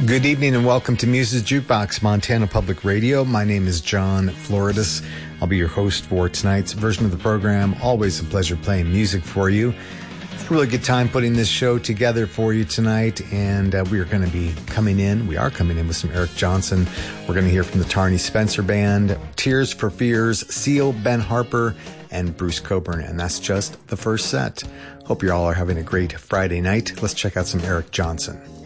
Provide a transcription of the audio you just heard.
Good evening and welcome to Muse's Jukebox, Montana Public Radio. My name is John Floridis. I'll be your host for tonight's version of the program. Always a pleasure playing music for you. It's a really good time putting this show together for you tonight, and we are coming in with some Eric Johnson. We're going to hear from the Tarney Spencer Band, Tears for Fears, Seal, Ben Harper, and Bruce Coburn, and that's just the first set. Hope you all are having a great Friday night. Let's check out some Eric Johnson.